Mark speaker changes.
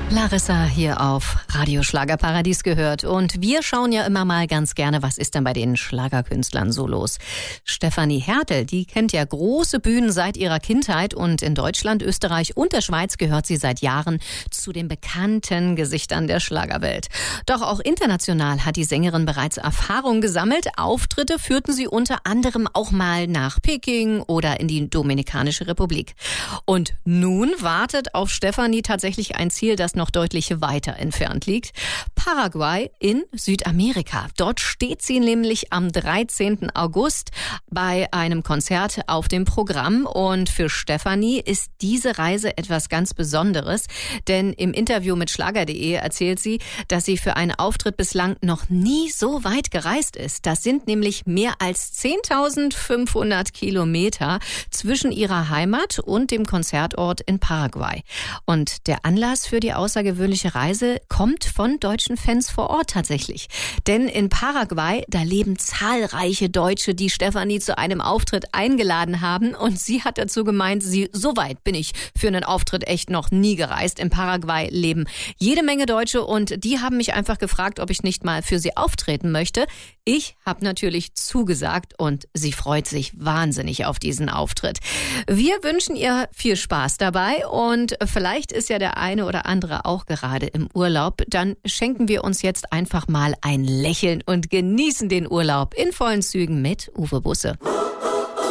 Speaker 1: Larissa hier auf Radio Schlagerparadies gehört. Und wir schauen ja immer mal ganz gerne, was ist denn bei den Schlagerkünstlern so los. Stefanie Hertel, die kennt ja große Bühnen seit ihrer Kindheit und in Deutschland, Österreich und der Schweiz gehört sie seit Jahren zu den bekannten Gesichtern der Schlagerwelt. Doch auch international hat die Sängerin bereits Erfahrung gesammelt. Auftritte führten sie unter anderem auch mal nach Peking oder in die Dominikanische Republik. Und nun wartet auf Stefanie tatsächlich ein Ziel, das noch deutlich weiter entfernt liegt. Paraguay in Südamerika. Dort steht sie nämlich am 13. August bei einem Konzert auf dem Programm. Und für Stefanie ist diese Reise etwas ganz Besonderes. Denn im Interview mit Schlager.de erzählt sie, dass sie für einen Auftritt bislang noch nie so weit gereist ist. Das sind nämlich mehr als 10.500 Kilometer zwischen ihrer Heimat und dem Konzertort in Paraguay. Und der Anlass für die außergewöhnliche Reise kommt von deutschen Fans vor Ort tatsächlich. Denn in Paraguay, da leben zahlreiche Deutsche, die Stefanie zu einem Auftritt eingeladen haben. Und sie hat dazu gemeint, so weit bin ich für einen Auftritt echt noch nie gereist. In Paraguay leben jede Menge Deutsche und die haben mich einfach gefragt, ob ich nicht mal für sie auftreten möchte. Ich habe natürlich zugesagt und sie freut sich wahnsinnig auf diesen Auftritt. Wir wünschen ihr viel Spaß dabei und vielleicht ist ja der eine oder andere auch gerade im Urlaub. Dann schenken wir uns jetzt einfach mal ein Lächeln und genießen den Urlaub in vollen Zügen mit Uwe Busse.